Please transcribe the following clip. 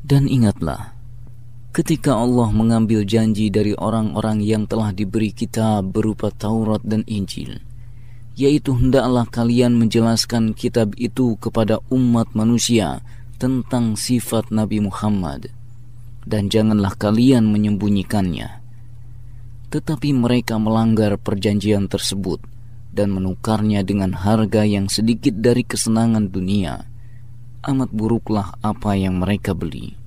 Dan ingatlah, ketika Allah mengambil janji dari orang-orang yang telah diberi kitab berupa Taurat dan Injil, yaitu hendaklah kalian menjelaskan kitab itu kepada umat manusia tentang sifat Nabi Muhammad, dan janganlah kalian menyembunyikannya. Tetapi mereka melanggar perjanjian tersebut dan menukarnya dengan harga yang sedikit dari kesenangan dunia. Amat buruklah apa yang mereka beli.